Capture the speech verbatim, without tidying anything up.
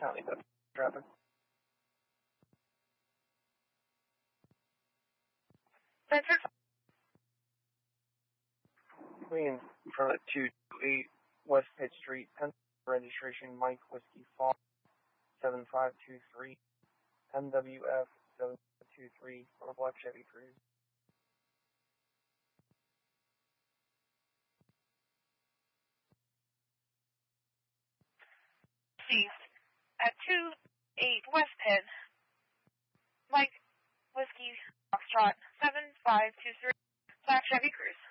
County, that's traffic. Bedford. Queens, from at two two eight West Pitt Street, Pennsylvania, registration Mike Whiskey Fox, seven five two three, M W F seven five two three, for a black Chevy Cruze. Ceased at two eight West Pitt, Mike Whiskey Foxtrot, seven five two three, black Chevy Cruze.